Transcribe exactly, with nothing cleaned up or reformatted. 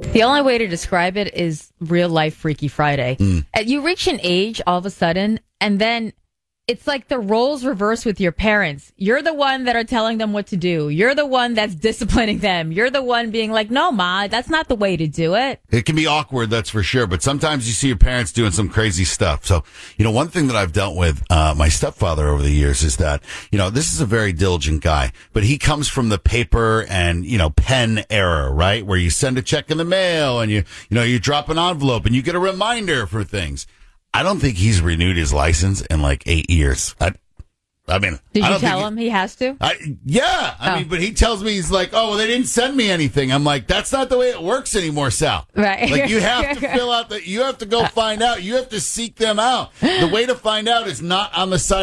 The only way to describe it is real life Freaky Friday. Mm. Uh, You reach an age all of a sudden, and then it's like the roles reverse with your parents. You're the one that are telling them what to do. You're the one that's disciplining them. You're the one being like, no, Ma, that's not the way to do it. It can be awkward, that's for sure. But sometimes you see your parents doing some crazy stuff. So, you know, one thing that I've dealt with, uh, my stepfather over the years is that, you know, this is a very diligent guy, but he comes from the paper and, you know, pen era, right? Where you send a check in the mail and you, you know, you drop an envelope and you get a reminder for things. I don't think he's renewed his license in like eight years. I, I mean, Did I you don't tell think him he has to? I, yeah, I Oh. mean, but he tells me, he's like, oh, well, they didn't send me anything. I'm like, that's not the way it works anymore, Sal. Right. Like, you have to fill out the, you have to go find out. You have to seek them out. The way to find out is not on the side